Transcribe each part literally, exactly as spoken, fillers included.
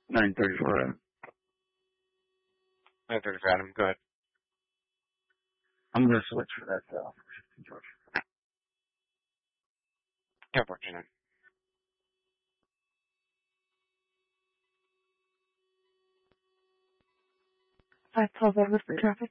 nine thirty-four Adam. nine thirty-four Adam, go ahead. I'm going to switch for that cell. George. ten fourteen. five twelve over for traffic.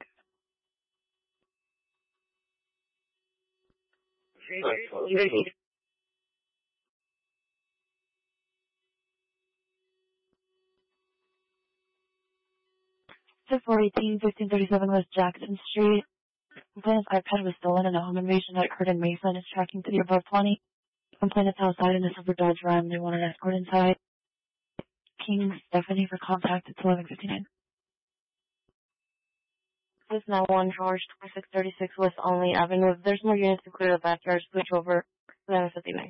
four eighteen, fifteen thirty-seven West Jackson Street. Complainant's iPad was stolen in a home invasion that occurred in Mesa and is tracking to the above twenty. Complainant's outside in a silver Dodge Ram. They want an escort inside. King Stephanie for contact. It's eleven fifty-nine. This is now one George, twenty-six thirty-six West Only Avenue. If there's more units to clear the backyard, switch over eleven fifty-nine.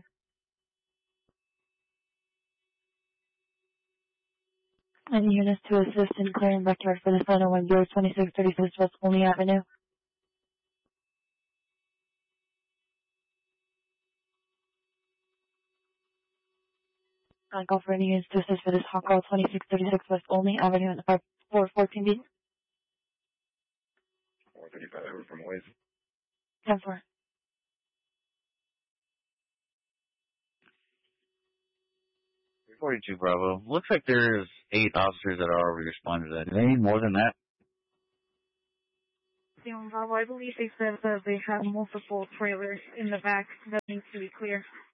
Any units to assist in clearing backyard for the Center one Bureau, twenty-six thirty-six West Only Avenue. I'll go for any units to assist for this hot call, twenty-six thirty-six West Only Avenue in the five four fourteen B. four thirty-five over from Waze. ten four. forty-two Bravo. Looks like there's eight officers that are already responded to that. Do they need more than that? Bravo, I believe they said that they have multiple trailers in the back that needs to be clear.